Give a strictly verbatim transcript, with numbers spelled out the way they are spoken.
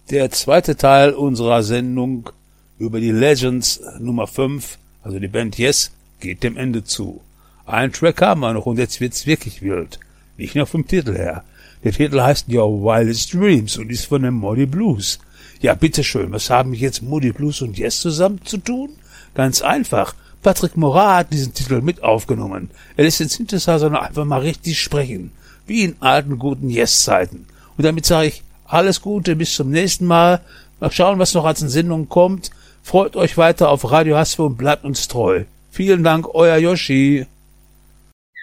Der zweite Teil unserer Sendung über die Legends Nummer fünf, also die Band Yes, geht dem Ende zu. Einen Track haben wir noch und jetzt wird's wirklich wild. Nicht nur vom Titel her. Der Titel heißt Your Wildest Dreams und ist von den Moody Blues. Ja, bitteschön, was haben jetzt Moody Blues und Yes zusammen zu tun? Ganz einfach. Patrick Morat hat diesen Titel mit aufgenommen. Er lässt den Synthesizer noch einfach mal richtig sprechen. Wie in alten guten Yes-Zeiten. Und damit sage ich alles Gute, bis zum nächsten Mal. Mal schauen, was noch als Sendung kommt. Freut euch weiter auf Radio Haspe und bleibt uns treu. Vielen Dank, euer Yoshi.